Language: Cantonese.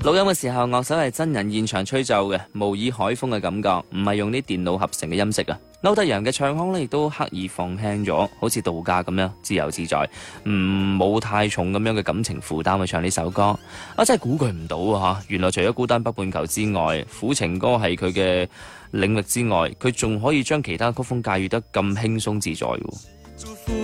錄音嘅時候，樂手係真人現場吹奏嘅，模擬海風嘅感覺，唔係用啲電腦合成嘅音色啊。歐德陽嘅唱腔呢，亦都刻意放輕咗，好似度假咁樣自由自在，冇太重咁樣嘅感情負擔去唱呢首歌。我真係估佢唔到啊！原來除咗孤單北半球之外，苦情歌係佢嘅領域之外，佢仲可以將其他曲風駕馭得咁輕鬆自在。